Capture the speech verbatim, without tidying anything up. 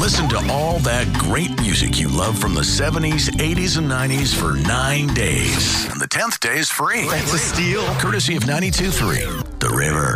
Listen to all that great music you love from the seventies, eighties, and nineties for nine days. And the tenth day is free. That's a steal. Courtesy of ninety-two point three The River.